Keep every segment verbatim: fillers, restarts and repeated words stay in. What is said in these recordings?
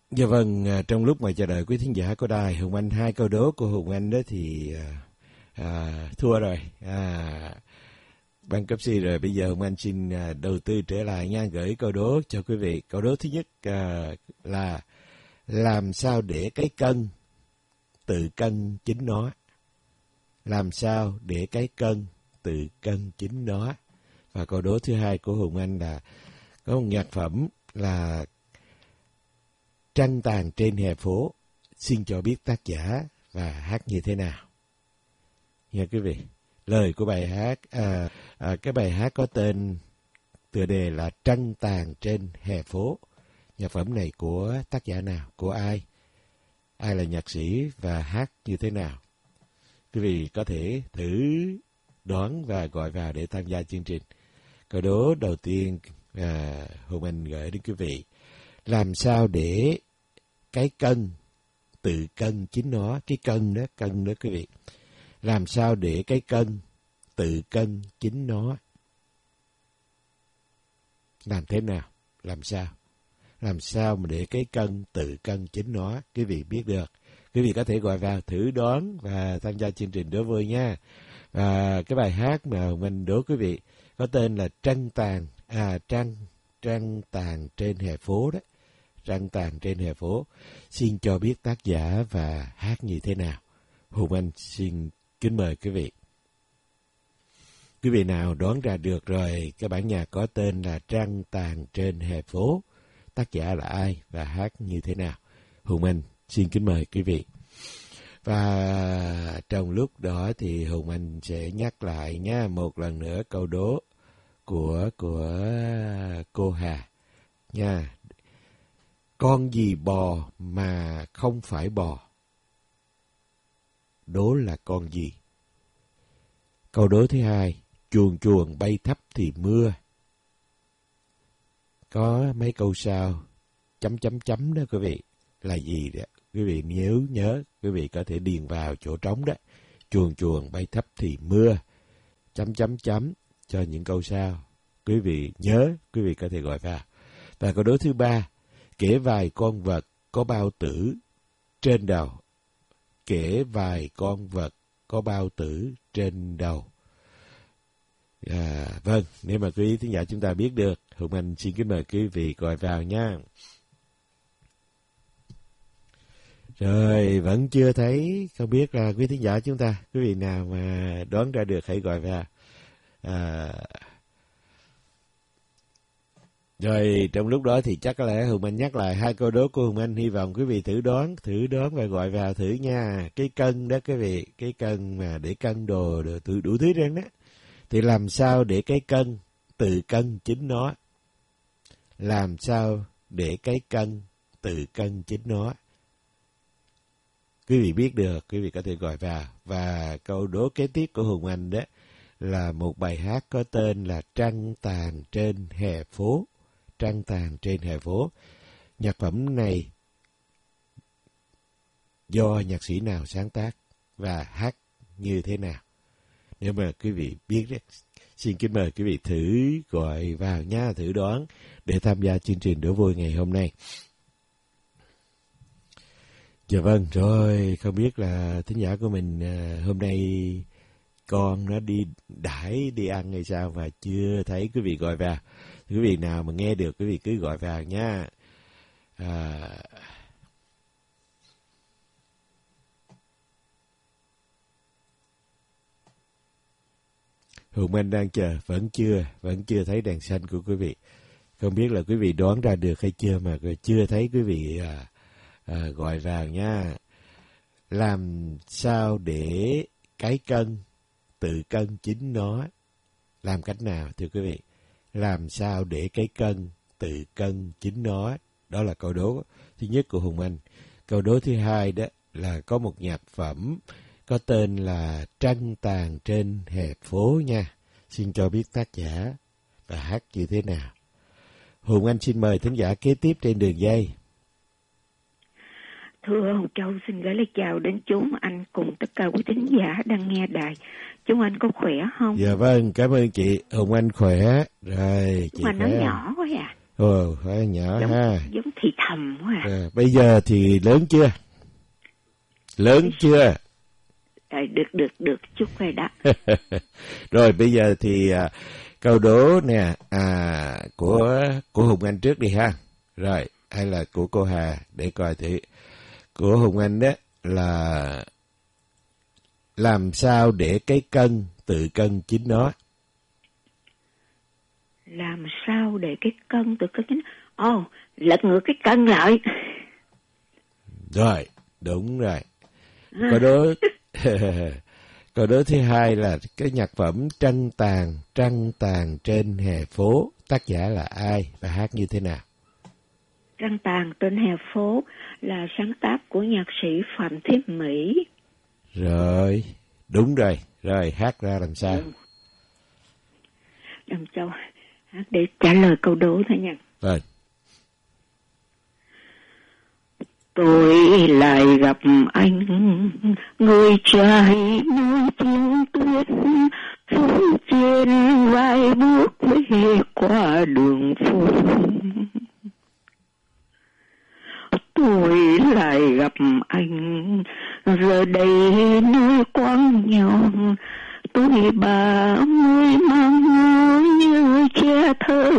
Dạ vâng, trong lúc mà chờ đợi quý thính giả của đài Hùng Anh, hai câu đố của Hùng Anh đó thì à, thua rồi, à, ban cấp C rồi. Bây giờ Hùng Anh xin à, đầu tư trở lại nha, gửi câu đố cho quý vị. Câu đố thứ nhất à, là làm sao để cái cân tự cân chính nó? Làm sao để cái cân tự cân chính nó? Và câu đố thứ hai của Hùng Anh là có một nhạc phẩm là Trăng tàn trên hè phố, xin cho biết tác giả và hát như thế nào. Nha quý vị, lời của bài hát, à, à, cái bài hát có tên tựa đề là Trăng tàn trên hè phố. Nhạc phẩm này của tác giả nào, của ai? Ai là nhạc sĩ và hát như thế nào? Quý vị có thể thử đoán và gọi vào để tham gia chương trình. Câu đố đầu tiên à, Hùng Anh gửi đến quý vị. Làm sao để cái cân tự cân chính nó? Cái cân đó, cân đó quý vị. Làm sao để cái cân tự cân chính nó? Làm thế nào? Làm sao? Làm sao mà để cái cân tự cân chính nó? Quý vị biết được. Quý vị có thể gọi vào thử đoán và tham gia chương trình đố vui nha. Và cái bài hát mà mình đố quý vị có tên là Trăng tàn, à trăng, trăng tàn trên hè phố đó. Trăng tàn trên hè phố. Xin cho biết tác giả và hát như thế nào. Hùng Anh xin kính mời quý vị. Quý vị nào đoán ra được rồi, cái bản nhạc có tên là Trăng tàn trên hè phố. Tác giả là ai và hát như thế nào? Hùng Anh xin kính mời quý vị. Và trong lúc đó thì Hùng Anh sẽ nhắc lại nha, một lần nữa câu đố của của cô Hà nha. Con gì bò mà không phải bò? Đố là con gì? Câu đố thứ hai, chuồn chuồn bay thấp thì mưa. Có mấy câu sau, chấm chấm chấm đó quý vị, là gì đó? Quý vị nhớ nhớ, quý vị có thể điền vào chỗ trống đó. Chuồn chuồn bay thấp thì mưa, chấm chấm chấm cho những câu sau. Quý vị nhớ, quý vị có thể gọi vào. Và câu đố thứ ba, kể vài con vật có bao tử trên đầu. Kể vài con vật có bao tử trên đầu. À, vâng, nếu mà quý thính giả chúng ta biết được, Hùng Anh xin kính mời quý vị gọi vào nha. Rồi, vẫn chưa thấy, không biết là quý thính giả chúng ta, quý vị nào mà đoán ra được hãy gọi vào. À, rồi, trong lúc đó thì chắc có lẽ Hùng Anh nhắc lại hai câu đố của Hùng Anh, hy vọng quý vị thử đoán, thử đoán và gọi vào thử nha. Cái cân đó quý vị, cái cân mà để cân đồ, đồ đủ, đủ thứ trên đó. Thì làm sao để cái cân tự cân chính nó? Làm sao để cái cân tự cân chính nó? Quý vị biết được, quý vị có thể gọi vào. Và câu đố kế tiếp của Hùng Anh đó là một bài hát có tên là Trăng tàn trên hè phố. Trăng tàn trên hè phố. Nhạc phẩm này do nhạc sĩ nào sáng tác và hát như thế nào? Nếu mà quý vị biết đó, xin kính mời quý vị thử gọi vào nha, thử đoán để tham gia chương trình đố vui ngày hôm nay. Dạ vâng, rồi, không biết là thính giả của mình à, hôm nay con nó đi đãi, đi ăn hay sao mà chưa thấy quý vị gọi vào. Quý vị nào mà nghe được quý vị cứ gọi vào nha. À... Hùng Anh đang chờ, vẫn chưa, vẫn chưa thấy đèn xanh của quý vị. Không biết là quý vị đoán ra được hay chưa mà chưa thấy quý vị à, à, gọi vào nha. Làm sao để cái cân tự cân chính nó? Làm cách nào thưa quý vị? Làm sao để cái cân tự cân chính nó? Đó là câu đố thứ nhất của Hùng Anh. Câu đố thứ hai đó là có một nhạc phẩm có tên là Trăng tàn trên hè phố nha. Xin cho biết tác giả và hát như thế nào. Hùng Anh xin mời thính giả kế tiếp trên đường dây. Thưa Hồng Châu, xin gửi lời chào đến chú anh cùng tất cả quý thính giả đang nghe đài. Chú anh có khỏe không? Dạ vâng, cảm ơn chị. Hùng Anh khỏe. Rồi, chị mà khỏe. Mà nó nhỏ quá à. Ồ, phải nhỏ giống, ha. giống thì thầm quá à. À, bây giờ thì lớn chưa? Lớn chưa? Rồi, được, được, được, chút rồi đó. Rồi, bây giờ thì à, câu đố nè, à, của, của Hùng Anh trước đi ha. Rồi, hay là của cô Hà, để coi thử. Của Hùng Anh đó là làm sao để cái cân tự cân chính nó? Làm sao để cái cân tự cân chính? Ồ, oh, lật ngược cái cân lại. Rồi, đúng rồi. Câu đố, câu đố thứ hai là cái nhạc phẩm Trăng Tàn, Trăng Tàn trên hè phố, tác giả là ai và hát như thế nào? Trăng Tàn trên hè phố là sáng tác của nhạc sĩ Phạm Thiết Mỹ. Rồi, đúng rồi. Rồi, hát ra làm sao? Ừ. Làm sao hát để trả lời câu đố thôi nha. Rồi. Tôi lại gặp anh, người trai núi thiên tuyết, phố trên vai bước về qua đường phố. Tôi lại gặp anh, giờ đây nơi quán nhỏ, tôi ba mươi mang ngỡ như che thơ.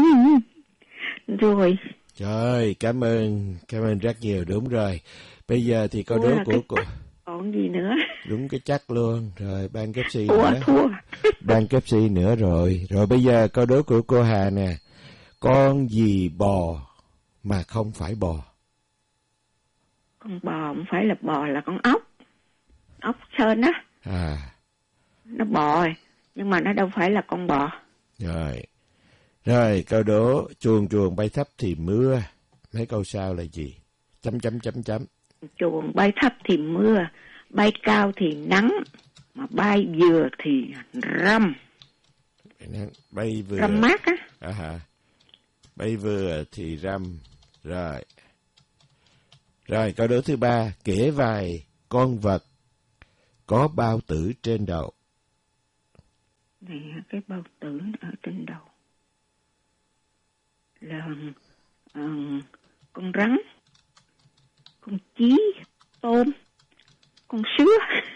Rồi. Trời, cảm ơn, cảm ơn rất nhiều, đúng rồi. Bây giờ thì câu đố của cô. Còn gì nữa? Đúng cái chắc luôn. Rồi, ban cấp si thua, nữa. Thua, ban cấp si nữa rồi. Rồi bây giờ câu đố của cô Hà nè. Con gì bò mà không phải bò? Con bò không phải là bò, là con ốc. Ốc sên á. À. Nó bò, nhưng mà nó đâu phải là con bò. Rồi. Rồi, câu đố chuồn chuồn bay thấp thì mưa. Mấy câu sau là gì? Chấm chấm chấm chấm. Chuồn bay thấp thì mưa, bay cao thì nắng, mà bay vừa thì râm. Bay vừa. Râm mát á. À hả. Bay vừa thì râm. Rồi. Rồi, câu đố thứ ba, kể vài con vật có bao tử trên đầu. Này, cái bao tử ở trên đầu là uh, con rắn, con chí, tôm, con sứa.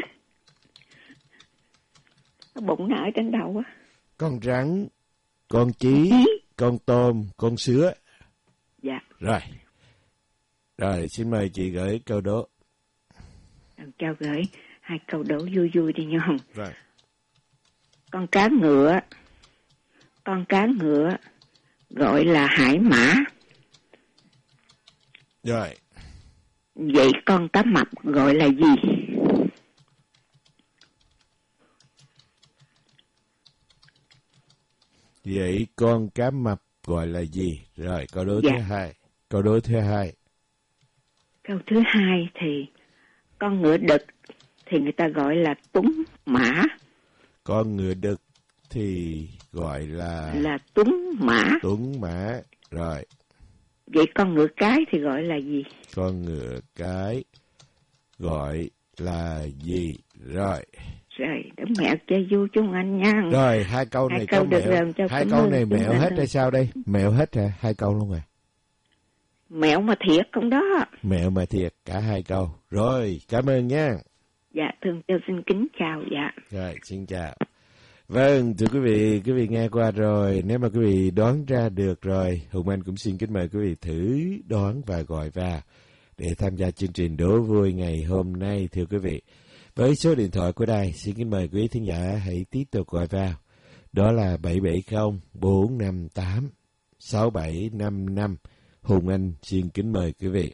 Cái bụng nó ở trên đầu á. Con rắn, con chí, con tôm, con sứa. Dạ. Rồi. Rồi, xin mời chị gửi câu đố. Cho gửi hai câu đố vui vui đi nhau. Rồi. Con cá ngựa, con cá ngựa gọi là hải mã. Rồi. Vậy con cá mập gọi là gì? Vậy con cá mập gọi là gì? Rồi, câu đố dạ. thứ hai. Câu đố thứ hai. Câu thứ hai thì con ngựa đực thì người ta gọi là tuấn mã. Con ngựa đực thì gọi là... Là tuấn mã. Tuấn mã. Rồi. Vậy con ngựa cái thì gọi là gì? Con ngựa cái gọi là gì? Rồi. Rồi, để mẹo chơi vui chung anh nha. Rồi, hai câu này hai câu có mẹo. Hai câu này mẹo hết hay sao đây? Mẹo hết hả? Hai câu luôn à? Mẹo mà thiệt không đó. Mẹo mà thiệt, cả hai câu. Rồi, cảm ơn nha. Dạ, thương cho xin kính chào, dạ. Rồi, xin chào. Vâng, thưa quý vị, quý vị nghe qua rồi. Nếu mà quý vị đoán ra được rồi, Hùng Anh cũng xin kính mời quý vị thử đoán và gọi vào để tham gia chương trình đố vui ngày hôm nay, thưa quý vị. Với số điện thoại của đài, xin kính mời quý thính giả hãy tiếp tục gọi vào. Đó là bảy bảy không bốn năm tám sáu bảy năm năm. Hùng Anh xin kính mời quý vị.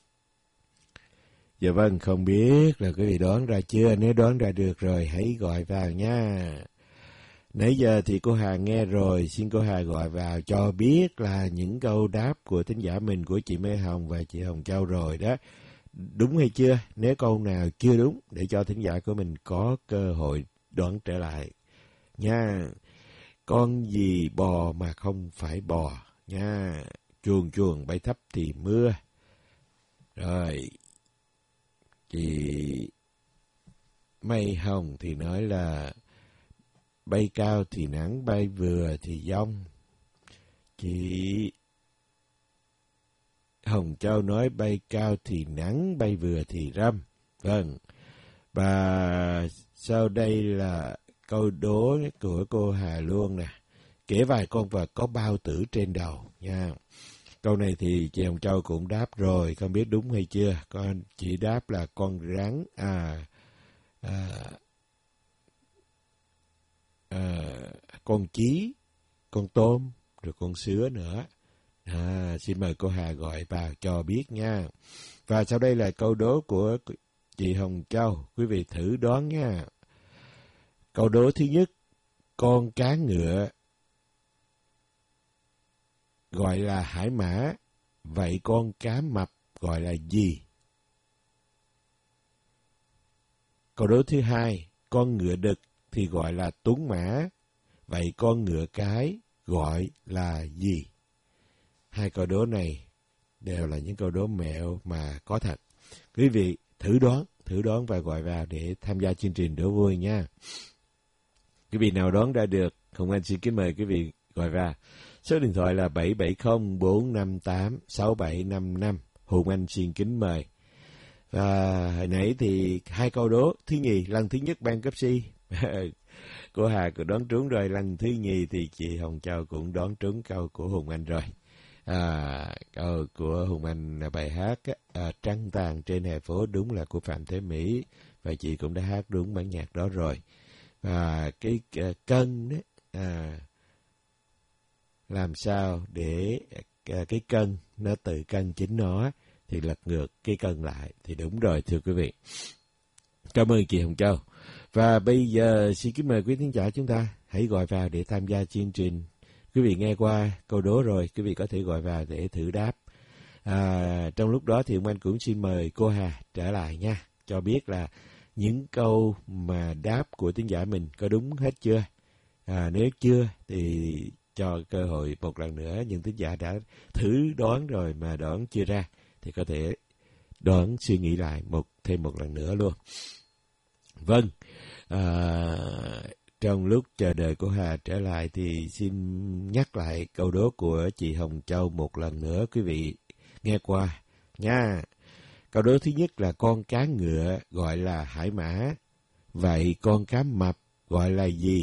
Dạ vâng, không biết là quý vị đoán ra chưa? Nếu đoán ra được rồi, hãy gọi vào nha. Nãy giờ thì cô Hà nghe rồi, xin cô Hà gọi vào cho biết là những câu đáp của thính giả mình, của chị Mê Hồng và chị Hồng Châu rồi đó. Đúng hay chưa? Nếu câu nào chưa đúng, để cho thính giả của mình có cơ hội đoán trở lại. Nha. Con gì bò mà không phải bò. Nha. Chuồn chuồn bay thấp thì mưa. Rồi. Chị Mây Hồng thì nói là bay cao thì nắng, bay vừa thì giông. Chị Hồng Châu nói bay cao thì nắng, bay vừa thì râm. Vâng. Và sau đây là câu đố của cô Hà Luân nè. Kể vài con vật có bao tử trên đầu nha. Câu này thì chị Hồng Châu cũng đáp rồi, không biết đúng hay chưa. Con chỉ đáp là con rắn, à, à, à con chí, con tôm, rồi con sứa nữa. À, xin mời cô Hà gọi vào cho biết nha. Và sau đây là câu đố của chị Hồng Châu, quý vị thử đoán nha. Câu đố thứ nhất, con cá ngựa gọi là hải mã, vậy con cá mập gọi là gì? Câu đố thứ hai, con ngựa đực thì gọi là tuấn mã, vậy con ngựa cái gọi là gì? Hai câu đố này đều là những câu đố mẹo mà có thật. Quý vị thử đoán, thử đoán và gọi vào để tham gia chương trình đố vui nha. Quý vị nào đoán ra được, Hùng Anh xin kính mời quý vị gọi vào. Số điện thoại là bảy bảy không bốn năm tám sáu bảy năm năm. Hùng Anh xin kính mời. Và hồi nãy thì hai câu đố. Thứ nhì, lần thứ nhất ban cấp C. Cô Hà cũng đoán trúng rồi. Lần thứ nhì thì chị Hồng Châu cũng đoán trúng câu của Hùng Anh rồi. À, câu của Hùng Anh là bài hát à, Trăng tàn trên hè phố, đúng là của Phạm Thế Mỹ. Và chị cũng đã hát đúng bản nhạc đó rồi. Và cái uh, cân đó, à, làm sao để uh, cái cân nó tự cân chính nó thì lật ngược cái cân lại thì đúng rồi thưa quý vị. Cảm ơn chị Hồng Châu. Và bây giờ xin kính mời quý khán giả chúng ta hãy gọi vào để tham gia chương trình. Quý vị nghe qua câu đố rồi, quý vị có thể gọi vào để thử đáp. À, trong lúc đó thì ông anh cũng xin mời cô Hà trở lại nha, cho biết là những câu mà đáp của thính giả mình có đúng hết chưa? À, nếu chưa thì cho cơ hội một lần nữa, những thính giả đã thử đoán rồi mà đoán chưa ra thì có thể đoán suy nghĩ lại một thêm một lần nữa luôn. Vâng, à, trong lúc chờ đợi cô Hà trở lại thì xin nhắc lại câu đố của chị Hồng Châu một lần nữa, quý vị nghe qua nha. Câu đố thứ nhất là con cá ngựa gọi là hải mã, vậy con cá mập gọi là gì?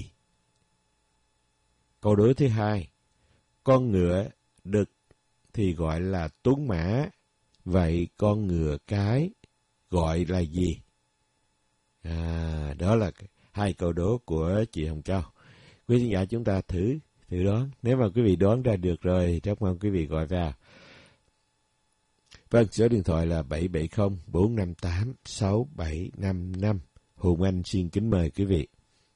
Câu đố thứ hai, con ngựa đực thì gọi là tuấn mã, vậy con ngựa cái gọi là gì? À, đó là hai câu đố của chị Hồng Châu. Quý khán giả chúng ta thử thử đoán. Nếu mà quý vị đoán ra được rồi, rất mong quý vị gọi vào. Vâng, số điện thoại là bảy bảy không bốn năm tám sáu bảy năm năm. Hùng Anh xin kính mời quý vị.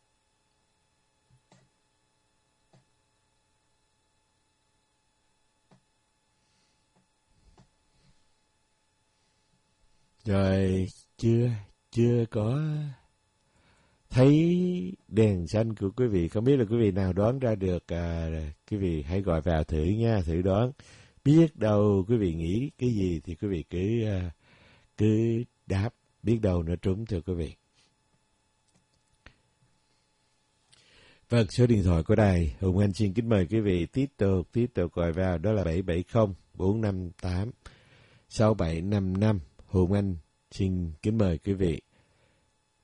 Rồi, chưa, chưa có thấy đèn xanh của quý vị. Không biết là quý vị nào đoán ra được, à, quý vị hãy gọi vào thử nha, thử đoán. Biết đâu quý vị nghĩ cái gì thì quý vị cứ uh, cứ đáp, biết đâu nó trúng thưa quý vị. Vâng, số điện thoại của đài Hùng Anh xin kính mời quý vị tiếp tục tiếp tục gọi vào, đó là bảy bảy không bốn năm tám sáu bảy năm năm. Hùng Anh xin kính mời quý vị.